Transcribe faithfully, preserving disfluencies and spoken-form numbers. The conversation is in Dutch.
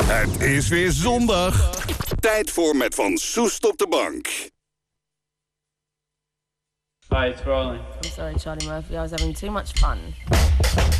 Het is weer zondag. Tijd voor Met Van Soest op de bank. Hi, it's rolling. I'm sorry, Charlie Murphy. I was having too much fun.